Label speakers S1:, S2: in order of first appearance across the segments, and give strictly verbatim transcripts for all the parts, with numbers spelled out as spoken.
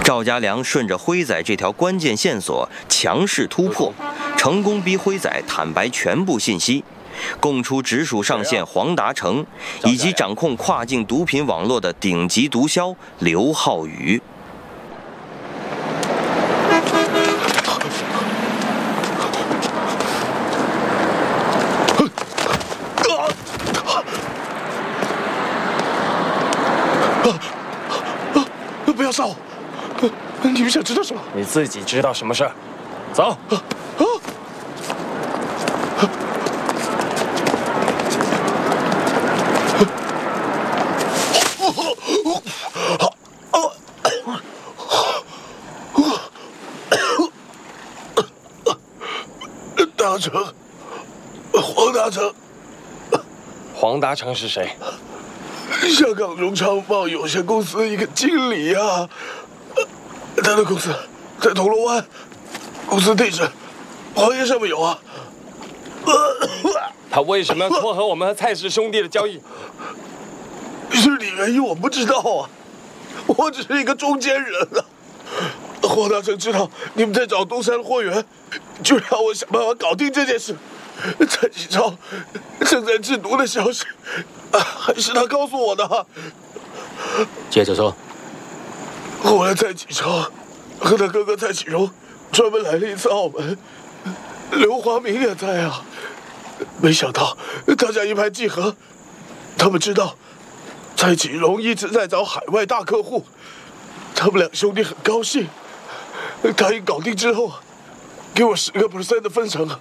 S1: 赵家良顺着辉仔这条关键线索强势突破，成功逼辉仔坦白全部信息，供出直属上线黄达成以及掌控跨境毒品网络的顶级毒枭刘浩宇。
S2: 不要杀我！你们想知道什么？
S3: 你自己知道什么事儿？走。啊啊！
S2: 达成，黄达成。
S3: 黄达成是谁？
S2: 香港荣昌贸易有限公司一个经理啊，他的公司在铜锣湾，公司地址黄页上面有啊。
S3: 他为什么要撮合我们和蔡氏兄弟的交易？
S2: 具体原因我不知道啊，我只是一个中间人啊。黄大成知道你们在找东山货源，就让我想办法搞定这件事。蔡启超正在制毒的消息，啊，还是他告诉我的、啊。
S4: 接着说。
S2: 后来蔡启超和他哥哥蔡启荣专门来了一次澳门，刘华明也在啊。没想到大家一拍即合，他们知道蔡启荣一直在找海外大客户，他们两兄弟很高兴，答应搞定之后，给我十个 percent 的分成啊。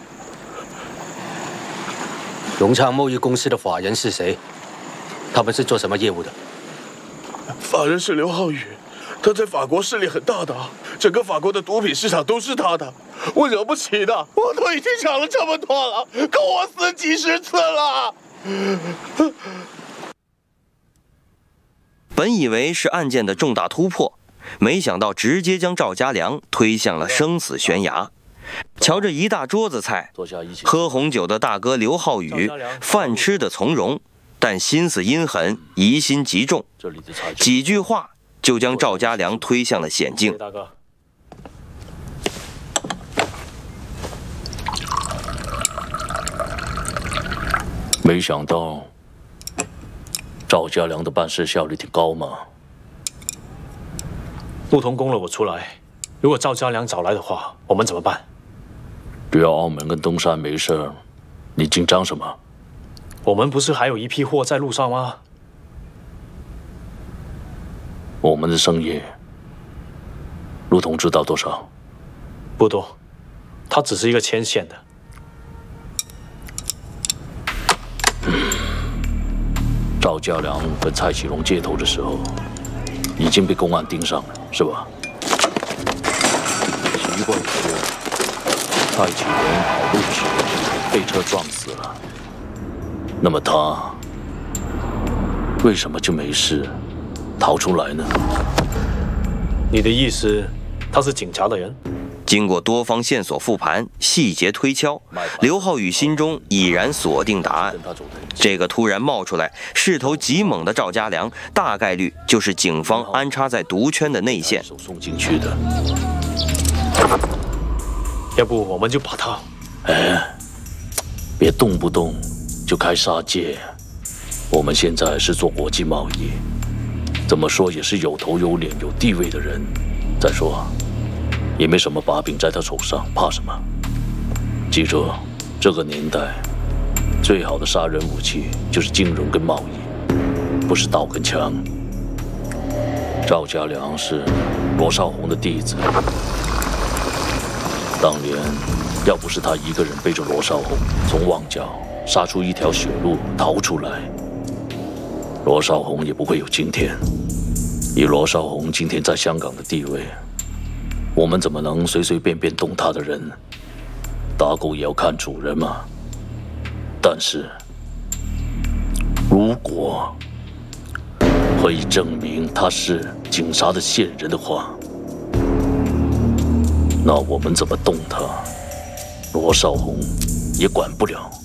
S4: 荣昌贸易公司的法人是谁？他们是做什么业务的？
S2: 法人是刘浩宇，他在法国势力很大的，整个法国的毒品市场都是他的。我惹不起的，我都已经抢了这么多了，够我死几十次了。
S1: 本以为是案件的重大突破，没想到直接将赵家良推向了生死悬崖。瞧这一大桌子菜，喝红酒的大哥刘浩宇，饭吃的从容，但心思阴狠，疑心极重。几句话就将赵家良推向了险境。
S3: 大哥，
S5: 没想到赵家良的办事效率挺高嘛。
S6: 陆同供了我出来，如果赵家良找来的话，我们怎么办？
S5: 只要澳门跟东山没事，你紧张什么？
S6: 我们不是还有一批货在路上吗？
S5: 我们的生意，陆同知道多少？
S6: 不多，他只是一个牵线的。
S5: 嗯，赵家良跟蔡启荣接头的时候，已经被公安盯上了，是吧？奇怪的是，蔡启荣跑路时被车撞死了，那么他为什么就没事逃出来呢？
S6: 你的意思，他是警察的人？
S1: 经过多方线索复盘、细节推敲，刘浩宇心中已然锁定答案。这个突然冒出来、势头极猛的赵家良，大概率就是警方安插在毒圈的内线。
S5: 送进去的。
S6: 要不我们就把他……
S5: 哎，别动不动就开杀戒。我们现在是做国际贸易，怎么说也是有头有脸、有地位的人。再说，也没什么把柄在他手上，怕什么？记住，这个年代最好的杀人武器就是金融跟贸易，不是刀跟枪。赵家良是罗少红的弟子，当年要不是他一个人背着罗少红从旺角杀出一条血路逃出来，罗少红也不会有今天。以罗少红今天在香港的地位，我们怎么能随随便便动他的人？打狗也要看主人嘛。但是，如果可以证明他是警察的线人的话，那我们怎么动他，罗少红也管不了。